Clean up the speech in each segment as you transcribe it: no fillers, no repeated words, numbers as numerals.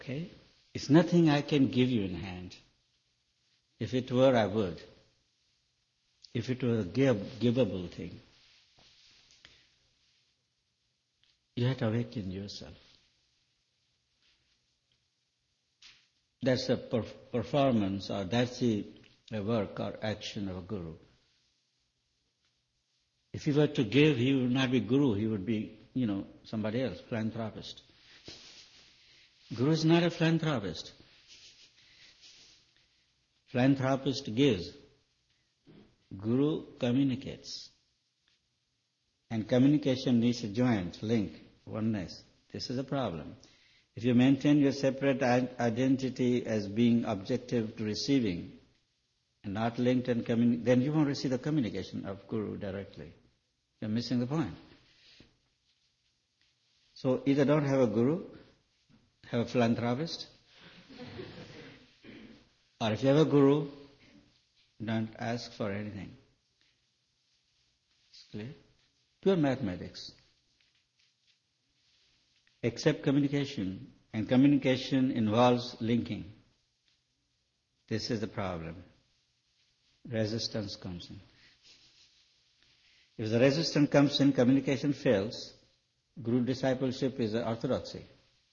Okay? It's nothing I can give you in hand. If it were, I would. If it were a givable thing. You have to awaken yourself. That's a performance, or that's a work or action of a guru. If he were to give, he would not be guru, he would be, somebody else, philanthropist. Guru is not a philanthropist. Philanthropist gives. Guru communicates. And communication needs a joint, link, oneness. This is a problem. If you maintain your separate identity as being objective to receiving and not linked and then you won't receive the communication of Guru directly. You're missing the point. So either don't have a Guru, have a philanthropist, or if you have a Guru, don't ask for anything. It's clear? Pure mathematics. Accept communication, and communication involves linking. This is the problem. Resistance comes in. If the resistance comes in, communication fails. Guru discipleship is an orthodoxy.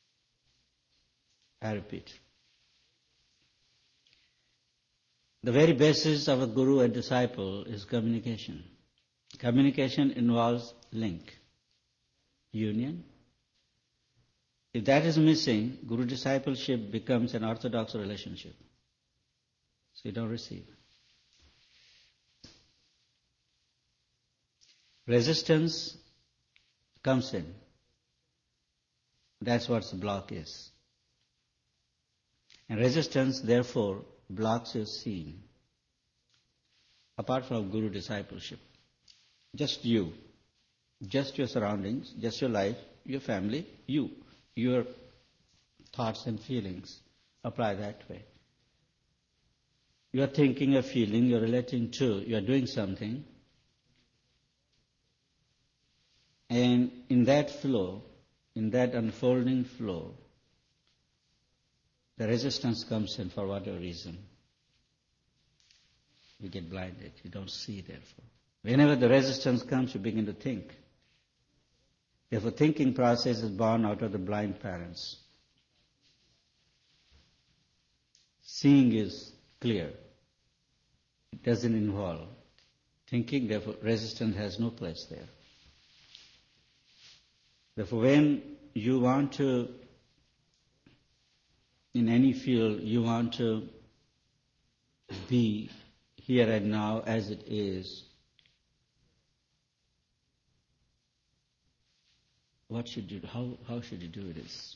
I repeat. The very basis of a guru and disciple is communication. Communication involves link, union. If that is missing, guru discipleship becomes an orthodox relationship. So you don't receive. Resistance comes in. That's what the block is. And resistance, therefore, blocks your seeing. Apart from guru discipleship. Just you. Just your surroundings, just your life, your family, you. Your thoughts and feelings. Apply that way. You are thinking, you're feeling, you're relating to, you're doing something. And in that flow, in that unfolding flow, the resistance comes in for whatever reason. You get blinded, you don't see therefore. Whenever the resistance comes, you begin to think. Therefore, thinking process is born out of the blind parents. Seeing is clear. It doesn't involve thinking, therefore resistance has no place there. Therefore, when you want to, in any field, you want to be here and now as it is, what should you do? How should you do this?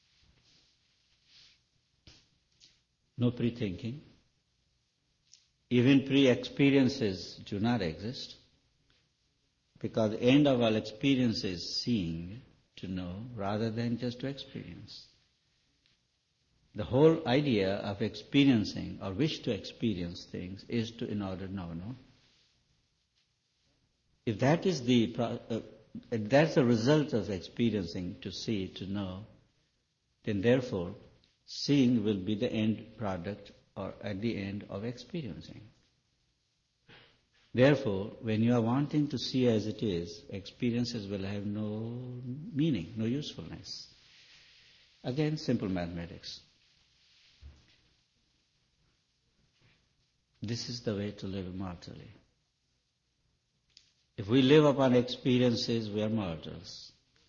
No pre-thinking. Even pre-experiences do not exist, because the end of all experience is seeing, to know, rather than just to experience. The whole idea of experiencing or wish to experience things is to in order to know. If that is that's the result of experiencing, to see, to know, then therefore seeing will be the end product or at the end of experiencing. Therefore, when you are wanting to see as it is, experiences will have no meaning, no usefulness. Again, simple mathematics. This is the way to live mortally. If we live upon experiences, we are mortals.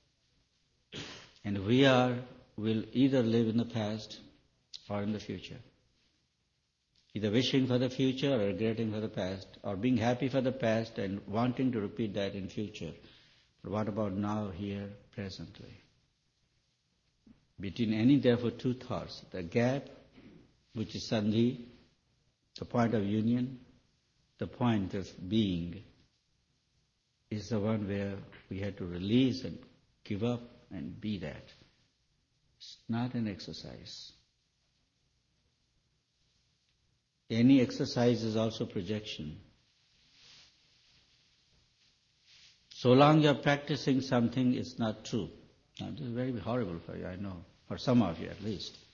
And will either live in the past or in the future. Either wishing for the future or regretting for the past, or being happy for the past and wanting to repeat that in future. But what about now, here, presently? Between any, therefore, two thoughts, the gap, which is sandhi, the point of union, the point of being, is the one where we have to release and give up and be that. It's not an exercise. Any exercise is also projection. So long you are practicing something, it's not true. Now, this is very horrible for you, I know, for some of you at least.